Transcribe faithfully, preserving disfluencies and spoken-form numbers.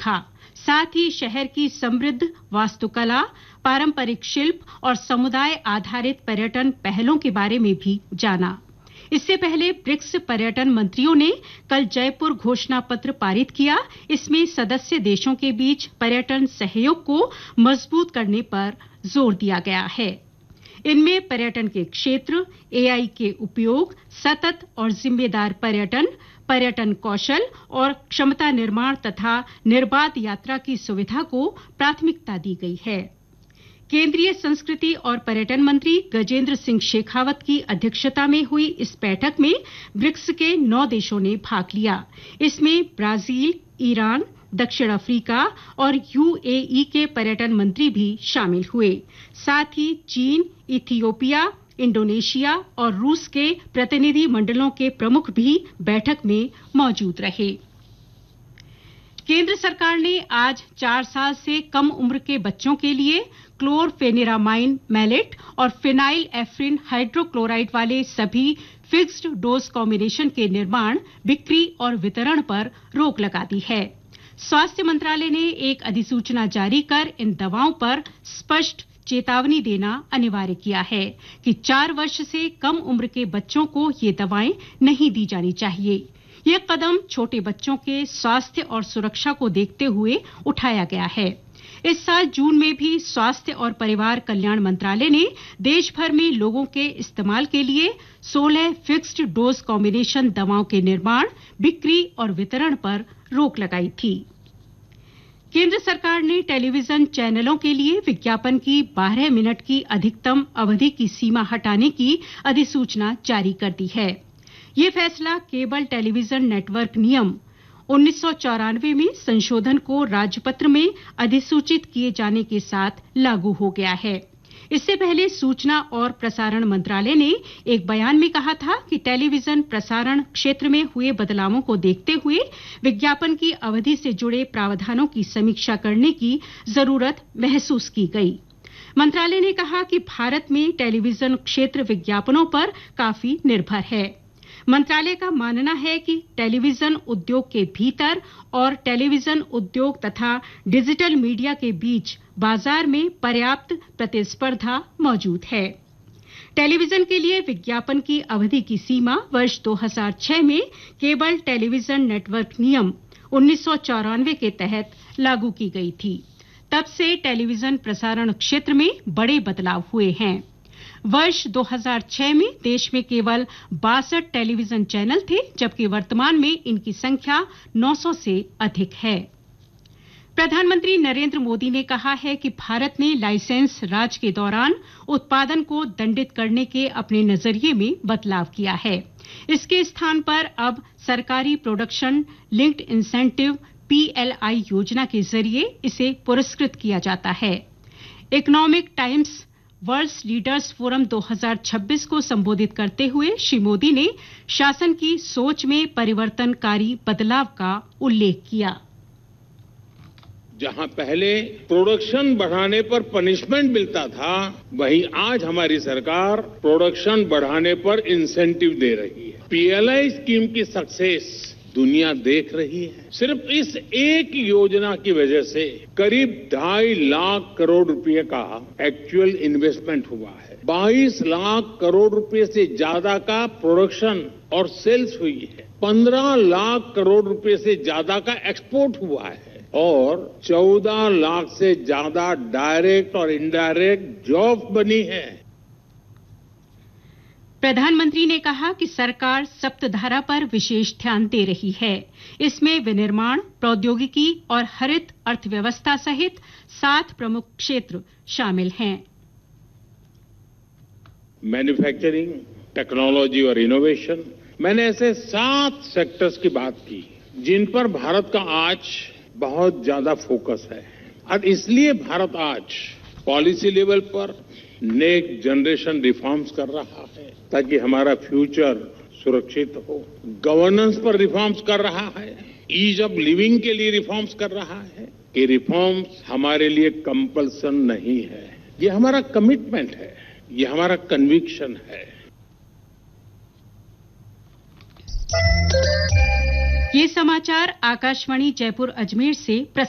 देखा। साथ ही शहर की समृद्ध वास्तुकला, पारंपरिक शिल्प और समुदाय आधारित पर्यटन पहलों के बारे में भी जाना। इससे पहले ब्रिक्स पर्यटन मंत्रियों ने कल जयपुर घोषणा पत्र पारित किया। इसमें सदस्य देशों के बीच पर्यटन सहयोग को मजबूत करने पर जोर दिया गया है। इनमें पर्यटन के क्षेत्र, एआई के उपयोग, सतत और जिम्मेदार पर्यटन, पर्यटन कौशल और क्षमता निर्माण तथा निर्बाध यात्रा की सुविधा को प्राथमिकता दी गई है। केंद्रीय संस्कृति और पर्यटन मंत्री गजेंद्र सिंह शेखावत की अध्यक्षता में हुई इस बैठक में ब्रिक्स के नौ देशों ने भाग लिया। इसमें ब्राजील, ईरान, दक्षिण अफ्रीका और यूएई के पर्यटन मंत्री भी शामिल हुए। साथ ही चीन, इथियोपिया, इंडोनेशिया और रूस के प्रतिनिधि मंडलों के प्रमुख भी बैठक में मौजूद रहे। केंद्र सरकार ने आज चार साल से कम उम्र के बच्चों के लिए क्लोरफेनिरामाइन मैलेट और फिनाइल एफ्रिन हाइड्रोक्लोराइड वाले सभी फिक्स्ड डोज कॉम्बिनेशन के निर्माण, बिक्री और वितरण पर रोक लगा दी है। स्वास्थ्य मंत्रालय ने एक अधिसूचना जारी कर इन दवाओं पर स्पष्ट चेतावनी देना अनिवार्य किया है कि चार वर्ष से कम उम्र के बच्चों को ये दवाएं नहीं दी जानी चाहिए। ये कदम छोटे बच्चों के स्वास्थ्य और सुरक्षा को देखते हुए उठाया गया है। इस साल जून में भी स्वास्थ्य और परिवार कल्याण मंत्रालय ने देश भर में लोगों के इस्तेमाल के लिए सोलह फिक्स्ड डोज कॉम्बिनेशन दवाओं के निर्माण, बिक्री और वितरण पर रोक लगाई थी। केंद्र सरकार ने टेलीविजन चैनलों के लिए विज्ञापन की बारह मिनट की अधिकतम अवधि की सीमा हटाने की अधिसूचना जारी कर दी है। ये फैसला केबल टेलीविजन नेटवर्क नियम उन्नीस सौ चौरानवे में संशोधन को राजपत्र में अधिसूचित किए जाने के साथ लागू हो गया है। इससे पहले सूचना और प्रसारण मंत्रालय ने एक बयान में कहा था कि टेलीविजन प्रसारण क्षेत्र में हुए बदलावों को देखते हुए विज्ञापन की अवधि से जुड़े प्रावधानों की समीक्षा करने की जरूरत महसूस की गई। मंत्रालय ने कहा कि भारत में टेलीविजन क्षेत्र विज्ञापनों पर काफी निर्भर है। मंत्रालय का मानना है कि टेलीविजन उद्योग के भीतर और टेलीविजन उद्योग तथा डिजिटल मीडिया के बीच बाजार में पर्याप्त प्रतिस्पर्धा मौजूद है। टेलीविजन के लिए विज्ञापन की अवधि की सीमा वर्ष दो हज़ार छह में केबल टेलीविजन नेटवर्क नियम उन्नीस सौ चौरानवे के तहत लागू की गई थी। तब से टेलीविजन प्रसारण क्षेत्र में बड़े बदलाव हुए हैं। वर्ष दो हज़ार छह में देश में केवल बासठ टेलीविजन चैनल थे, जबकि वर्तमान में इनकी संख्या नौ सौ से अधिक है। प्रधानमंत्री नरेंद्र मोदी ने कहा है कि भारत ने लाइसेंस राज के दौरान उत्पादन को दंडित करने के अपने नजरिए में बदलाव किया है। इसके स्थान पर अब सरकारी प्रोडक्शन लिंक्ड इंसेंटिव पीएलआई योजना के जरिए इसे पुरस्कृत किया जाता है। Economic times world leaders forum दो हज़ार छब्बीस को संबोधित करते हुए श्री मोदी ने शासन की सोच में परिवर्तनकारी बदलाव का उल्लेख किया। जहां पहले प्रोडक्शन बढ़ाने पर पनिशमेंट मिलता था, वहीं आज हमारी सरकार प्रोडक्शन बढ़ाने पर इंसेंटिव दे रही है। पीएलआई स्कीम की सक्सेस दुनिया देख रही है। सिर्फ इस एक योजना की वजह से करीब ढाई लाख करोड़ रुपए का एक्चुअल इन्वेस्टमेंट हुआ है। बाईस लाख करोड़ रुपए से ज्यादा का प्रोडक्शन और सेल्स हुई है। पंद्रह लाख करोड़ रुपए से ज्यादा का एक्सपोर्ट हुआ है और चौदह लाख से ज्यादा डायरेक्ट और इनडायरेक्ट जॉब बनी है। प्रधानमंत्री ने कहा कि सरकार सप्तधारा पर विशेष ध्यान दे रही है। इसमें विनिर्माण, प्रौद्योगिकी और हरित अर्थव्यवस्था सहित सात प्रमुख क्षेत्र शामिल हैं। मैन्युफैक्चरिंग, टेक्नोलॉजी और इनोवेशन, मैंने ऐसे सात सेक्टर्स की बात की जिन पर भारत का आज बहुत ज्यादा फोकस है और इसलिए भारत आज पॉलिसी लेवल पर नेक्स्ट जनरेशन रिफॉर्म्स कर रहा है ताकि हमारा फ्यूचर सुरक्षित हो। गवर्नेंस पर रिफॉर्म्स कर रहा है, ईज ऑफ लिविंग के लिए रिफॉर्म्स कर रहा है। ये रिफॉर्म्स हमारे लिए कंपल्सन नहीं है, ये हमारा कमिटमेंट है, ये हमारा कन्विक्शन है। ये समाचार आकाशवाणी जयपुर अजमेर से